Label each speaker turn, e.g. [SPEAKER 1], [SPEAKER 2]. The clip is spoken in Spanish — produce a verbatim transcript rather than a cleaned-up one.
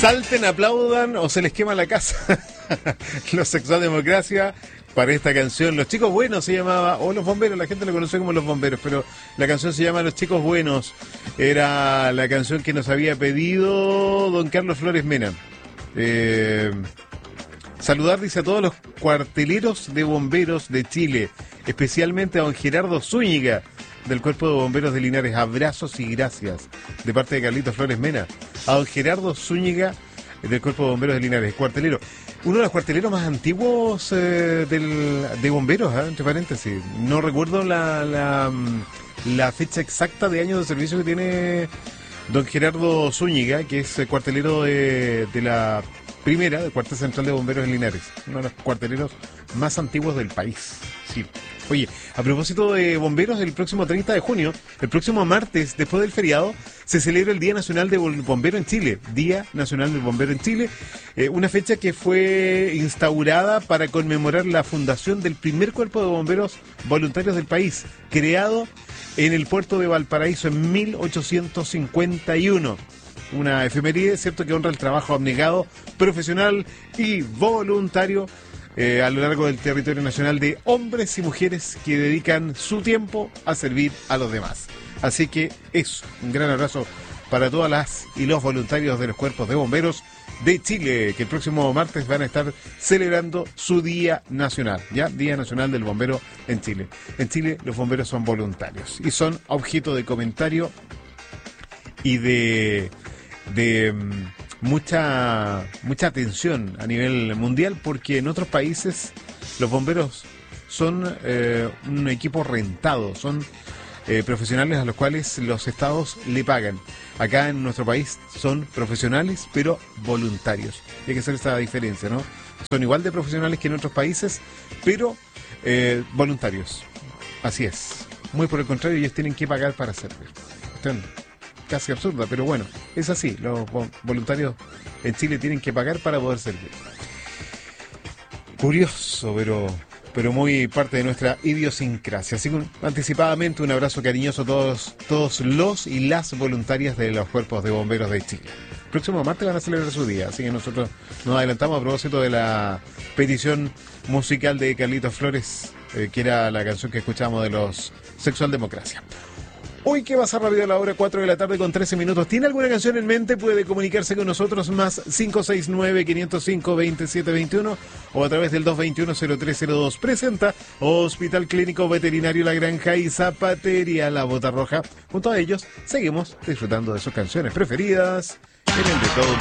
[SPEAKER 1] Salten, aplaudan o se les quema la casa. Los Sexualdemocracia para esta canción. Los Chicos Buenos se llamaba, o Los Bomberos, la gente lo conoció como Los Bomberos, pero la canción se llama Los Chicos Buenos. Era la canción que nos había pedido don Carlos Flores Mena. Eh, saludar, dice, a todos los cuarteleros de bomberos de Chile, especialmente a don Gerardo Zúñiga, del Cuerpo de Bomberos de Linares. Abrazos y gracias de parte de Carlitos Flores Mena. A don Gerardo Zúñiga, del Cuerpo de Bomberos de Linares, cuartelero. Uno de los cuarteleros más antiguos eh, del, de bomberos, ¿eh? Entre paréntesis. No recuerdo la, la, la fecha exacta de años de servicio que tiene don Gerardo Zúñiga, que es cuartelero de, de la primera, del Cuartel Central de Bomberos de Linares. Uno de los cuarteleros más antiguos del país. Sí. Oye, a propósito de bomberos, el próximo treinta de junio, el próximo martes, después del feriado, se celebra el Día Nacional del Bombero en Chile. Día Nacional del Bombero en Chile, eh, una fecha que fue instaurada para conmemorar la fundación del primer cuerpo de bomberos voluntarios del país, creado en el puerto de Valparaíso en mil ochocientos cincuenta y uno. Una efeméride, cierto, que honra el trabajo abnegado, profesional y voluntario Eh, a lo largo del territorio nacional de hombres y mujeres que dedican su tiempo a servir a los demás. Así que es un gran abrazo para todas las y los voluntarios de los cuerpos de bomberos de Chile, que el próximo martes van a estar celebrando su Día Nacional, ¿ya? Día Nacional del Bombero en Chile. En Chile los bomberos son voluntarios y son objeto de comentario y de... de mucha mucha atención a nivel mundial, porque en otros países los bomberos son eh, un equipo rentado, son eh, profesionales a los cuales los estados le pagan. Acá en nuestro país son profesionales pero voluntarios. Hay que hacer esa diferencia, ¿no? Son igual de profesionales que en otros países, pero eh, voluntarios. Así es. Muy por el contrario, ellos tienen que pagar para servir. ¿Están? Casi absurda, pero bueno, es así. Los voluntarios en Chile tienen que pagar para poder servir. Curioso, pero pero muy parte de nuestra idiosincrasia. Así que anticipadamente un abrazo cariñoso a todos, todos los y las voluntarias de los cuerpos de bomberos de Chile. El próximo martes van a celebrar su día, así que nosotros nos adelantamos a propósito de la petición musical de Carlitos Flores, eh, que era la canción que escuchamos de los Sexualdemocracia. Hoy que va a ser rápido a la hora cuatro de la tarde con trece minutos. ¿Tiene alguna canción en mente? Puede comunicarse con nosotros más cinco seis nueve, cinco cero cinco, dos siete dos uno o a través del dos dos uno, cero tres cero dos. Presenta Hospital Clínico Veterinario La Granja y Zapatería La Bota Roja. Junto a ellos seguimos disfrutando de sus canciones preferidas en el de todo un